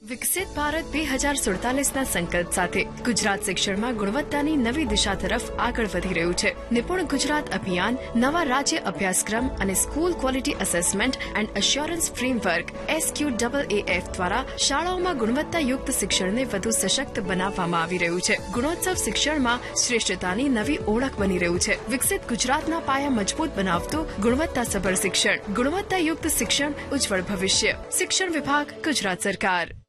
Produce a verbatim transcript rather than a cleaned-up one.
વિકસિત ભારત બે હજાર સુડતાલીસના સંકલ્પ સાથે ગુજરાત શિક્ષણમાં ગુણવત્તાની નવી દિશા તરફ આગળ વધી રહ્યું છે. નિપુણ ગુજરાત અભિયાન નવા રાજ્ય અભ્યાસક્રમ અને school quality assessment and assurance framework S Q A A F દ્વારા શાળાઓમાં ગુણવત્તાયુક્ત શિક્ષણને વધુ સશક્ત બનાવવામાં આવી રહ્યું છે. ગુણોત્સવ શિક્ષણમાં શ્રેષ્ઠતાની નવી ઓળખ બની રહ્યું છે. વિકસિત ગુજરાતના પાયા મજબૂત બનાવતું ગુણવત્તાસભર શિક્ષણ, ગુણવત્તાયુક્ત શિક્ષણ, ઉજ્જવળ ભવિષ્ય. શિક્ષણ વિભાગ, ગુજરાત સરકાર.